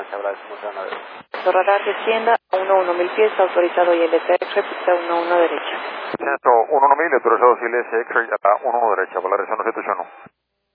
se habla de Fundación Navegable. Radar descienda a 11.000 pies, autorizado ILS, repita 11 derecha. Centro 11.000, autorizado ILS, a 11 derecha, Volaris 1781.